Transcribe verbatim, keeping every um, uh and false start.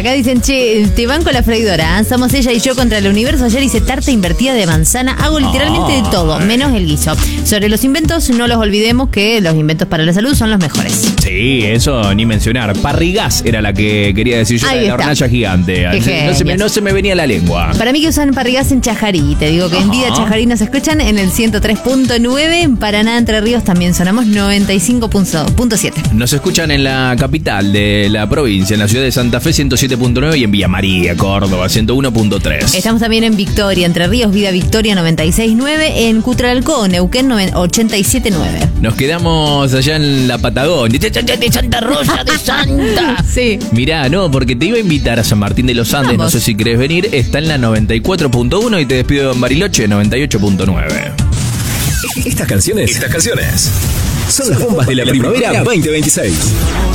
Acá dicen, che, te van con la freidora, ¿eh? Somos ella y yo contra el universo. Ayer hice tarta invertida de manzana. Hago literalmente de todo, menos el guiso. Sobre los inventos, no los olvidemos que los inventos para la salud son los mejores. Sí, eso ni mencionar. Parrigás era la que quería decir yo, Ahí la está. hornalla gigante. No se, me, no se me venía la lengua. Para mí que usan parrigás en Chajarí. Te digo que en Vida Chajarí nos escuchan en el ciento tres punto nueve. En Paraná, Entre Ríos también sonamos noventa y cinco punto siete. Nos escuchan en la capital de la provincia, en la ciudad de Santa Fe, ciento siete punto nueve, y en Villa María, Córdoba, ciento uno punto tres. Estamos también en Victoria, Entre Ríos, Vida Victoria noventa y seis punto nueve. En Cutralcó, Neuquén ochenta y siete punto nueve. Nos quedamos allá en la Patagonia, de Santa Rosa de Santa. Sí. Mirá, no, porque te iba a invitar a San Martín de los Andes. Vamos. No sé si querés venir. Está en la noventa y cuatro punto uno y te despido en Bariloche, noventa y ocho punto nueve. Estas canciones, estas canciones son las bombas de la primavera veinte veintiséis.